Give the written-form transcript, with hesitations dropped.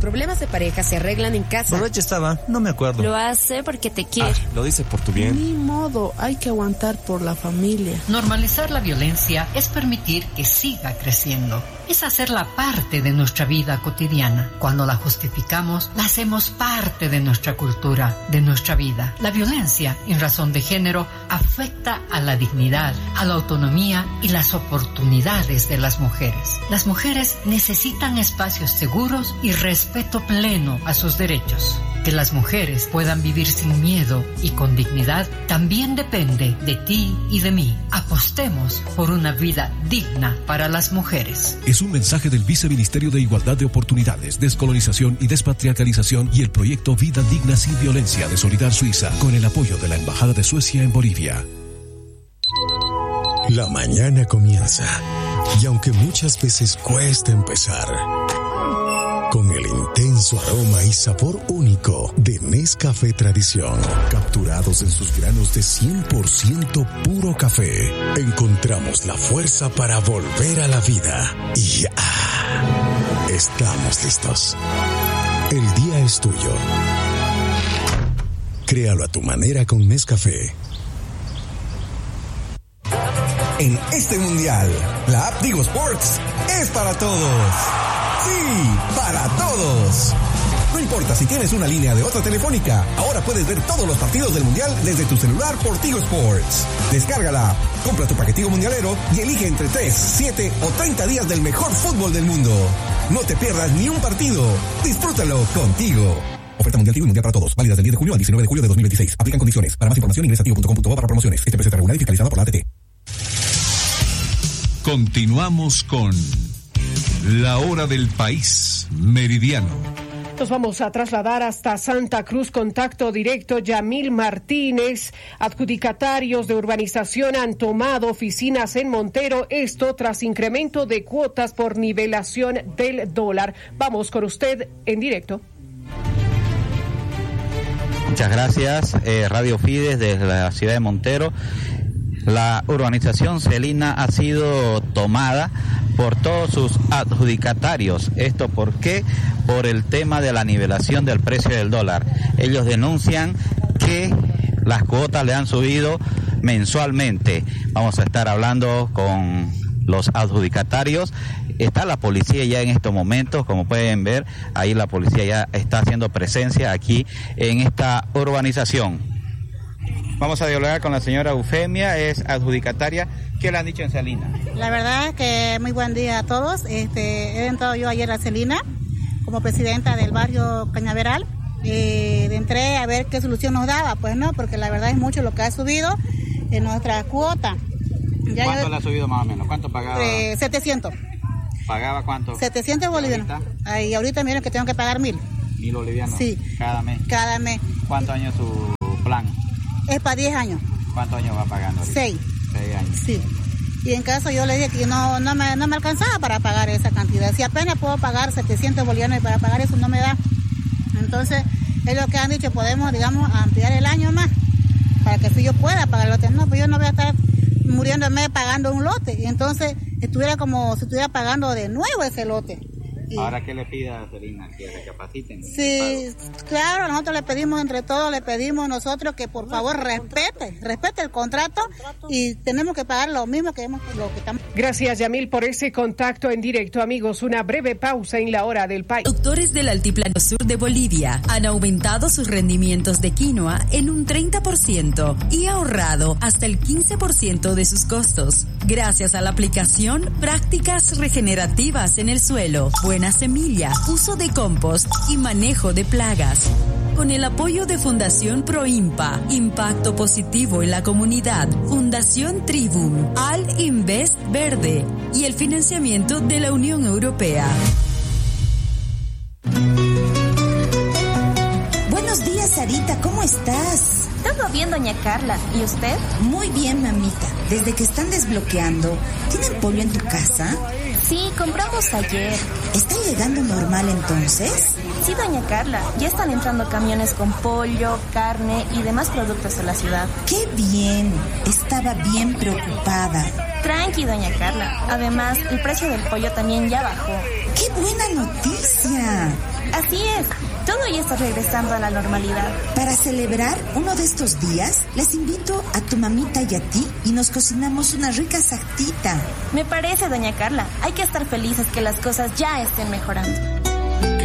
problemas de pareja se arreglan en casa. Borracha estaba, no me acuerdo. Lo hace porque te quiere. Lo dice por tu bien. Ni modo, hay que aguantar por la familia. Normalizar la violencia es permitir que siga creciendo. Es hacerla parte de nuestra vida cotidiana. Cuando la justificamos, la hacemos parte de nuestra cultura, de nuestra vida. La violencia en razón de género afecta a la dignidad, a la autonomía y las oportunidades de las mujeres. Las mujeres necesitan espacios seguros y respeto pleno a sus derechos. Que las mujeres puedan vivir sin miedo y con dignidad también depende de ti y de mí. Apostemos por una vida digna para las mujeres. Es un mensaje del Viceministerio de Igualdad de Oportunidades, Descolonización y Despatriarcalización y el proyecto Vida Digna Sin Violencia de Solidar Suiza, con el apoyo de la Embajada de Suecia en Bolivia. La mañana comienza, y aunque muchas veces cuesta empezar, con el intenso aroma y sabor único de Nescafé Tradición, capturados en sus granos de 100% puro café, encontramos la fuerza para volver a la vida. Y estamos listos. El día es tuyo. Créalo a tu manera con Nescafé. En este mundial, la app Tigo Sports es para todos. ¡Sí! ¡Para todos! No importa si tienes una línea de otra telefónica, ahora puedes ver todos los partidos del Mundial desde tu celular por Tigo Sports. Descárgala, compra tu paquetico mundialero y elige entre 3, 7 o 30 días del mejor fútbol del mundo. No te pierdas ni un partido. Disfrútalo contigo. Oferta Mundial Tigo y Mundial para todos. Válidas del 10 de junio al 19 de julio de 2026. Aplican condiciones. Para más información ingresa a tigo.com.bo para promociones. Este precio está regulado y fiscalizado por la ATT. Continuamos con La Hora del País Meridiano. Nos vamos a trasladar hasta Santa Cruz. Contacto directo. Yamil Martínez. Adjudicatarios de urbanización han tomado oficinas en Montero. Esto tras incremento de cuotas por nivelación del dólar. Vamos con usted en directo. Muchas gracias. Radio Fides desde la ciudad de Montero. La urbanización Celina ha sido tomada por todos sus adjudicatarios. ¿Esto por qué? Por el tema de la nivelación del precio del dólar. Ellos denuncian que las cuotas le han subido mensualmente. Vamos a estar hablando con los adjudicatarios. Está la policía ya en estos momentos, como pueden ver, ahí la policía ya está haciendo presencia aquí en esta urbanización. Vamos a dialogar con la señora Eufemia, es adjudicataria. ¿Qué le han dicho en Celina? La verdad que muy buen día a todos. He entrado yo ayer a Celina como presidenta del barrio Cañaveral. Entré a ver qué solución nos daba, pues no, porque la verdad es mucho lo que ha subido en nuestra cuota. ¿Cuánto le ha subido más o menos? ¿Cuánto pagaba? 700. ¿Pagaba cuánto? 700 bolivianos. Y ahorita miren que tengo que pagar 1.000. 1.000 bolivianos. Sí. Cada mes. Cada mes. ¿Cuántos años su plan? Es para 10 años. ¿Cuántos años va pagando ahorita? 6 años. Sí. Y en caso yo le dije que no me alcanzaba para pagar esa cantidad. Si apenas puedo pagar 700 bolivianos y para pagar eso no me da. Entonces, es lo que han dicho, podemos, digamos, ampliar el año más para que si yo pueda pagar el lote. No, pues yo no voy a estar muriéndome pagando un lote. Y entonces, estuviera como si estuviera pagando de nuevo ese lote. Ahora, ¿qué le pide a Celina? ¿Que recapaciten? Sí, claro, nosotros le pedimos entre todos, le pedimos nosotros que por favor respete el contrato y tenemos que pagar lo mismo que estamos. Gracias, Yamil, por ese contacto en directo. Amigos, una breve pausa en La Hora del País. Productores del Altiplano Sur de Bolivia han aumentado sus rendimientos de quinoa en un 30% y ahorrado hasta el 15% de sus costos. Gracias a la aplicación Prácticas Regenerativas en el Suelo, buena semilla, uso de compost y manejo de plagas. Con el apoyo de Fundación Proimpa, Impacto Positivo en la Comunidad, Fundación Tribum, Al Invest Verde y el financiamiento de la Unión Europea. Buenos días, Sarita, ¿cómo estás? Todo bien, doña Carla. ¿Y usted? Muy bien, mamita. Desde que están desbloqueando, ¿tienen pollo en tu casa? Sí, compramos ayer. ¿Está llegando normal entonces? Sí, doña Carla. Ya están entrando camiones con pollo, carne y demás productos a la ciudad. ¡Qué bien! Estaba bien preocupada. Tranqui, doña Carla. Además, el precio del pollo también ya bajó. ¡Qué buena noticia! Así es, todo ya está regresando a la normalidad. Para celebrar uno de estos días, les invito a tu mamita y a ti y nos cocinamos una rica sartita. Me parece, doña Carla, hay que estar felices que las cosas ya estén mejorando.